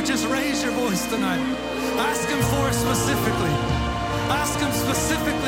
Just raise your voice tonight. Ask him for it specifically. Ask him specifically.